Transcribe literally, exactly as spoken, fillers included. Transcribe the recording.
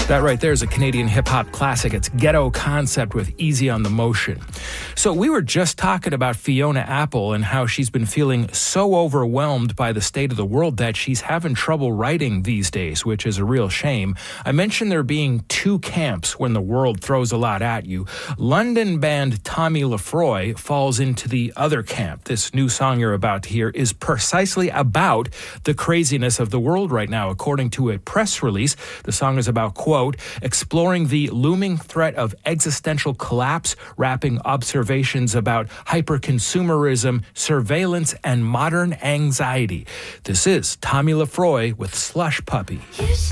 That right there is a Canadian hip-hop classic. It's Ghetto Concept with Easy on the Motion. So we were just talking about Fiona Apple and how she's been feeling so overwhelmed by the state of the world that she's having trouble writing these days, which is a real shame. I mentioned there being two camps when the world throws a lot at you. London band Tommy Lefroy falls into the other camp. This new song you're about to hear is precisely about the craziness of the world right now. According to a press release, the song is about, quote, exploring the looming threat of existential collapse, wrapping observations about hyperconsumerism, surveillance, and modern anxiety. This is Tommy Lefroy with Slush Puppy.